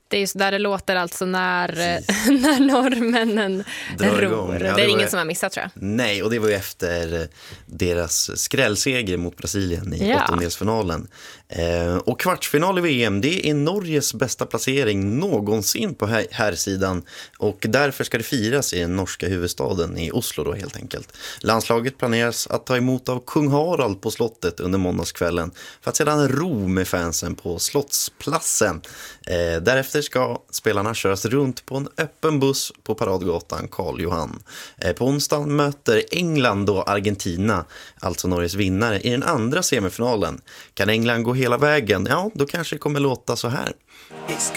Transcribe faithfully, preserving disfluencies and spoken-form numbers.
Det är just där det låter alltså när, när norrmännen Drar ror. igång. Ja, det det är var ingen ju- som har missat, tror jag. Nej, och det var ju efter deras skrällseger mot Brasilien i Ja. åttondelsfinalen. Eh, och kvartsfinal i V M, det är Norges bästa placering någonsin på här, här sidan. Och därför ska det firas i den norska huvudstaden i Oslo då, helt enkelt. Landslaget planeras att ta emot av kung Harald på slottet under måndagskvällen för att sedan ro med fansen på Slottsplatsen. Eh, därefter ska spelarna köras runt på en öppen buss på paradgatan Karl Johan. Eh, på onsdag möter England då Argentina, alltså Norges vinnare, i den andra semifinalen. Kan England gå hela vägen? Ja, då kanske det kommer låta så här. It's